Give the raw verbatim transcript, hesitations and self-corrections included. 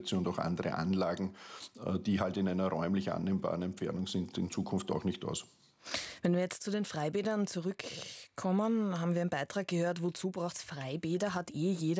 und auch andere Anlagen, die halt in einer räumlich annehmbaren Entfernung sind, in Zukunft auch nicht aus. Wenn wir jetzt zu den Freibädern zurückkommen, haben wir einen Beitrag gehört, wozu braucht es Freibäder, hat eh jeder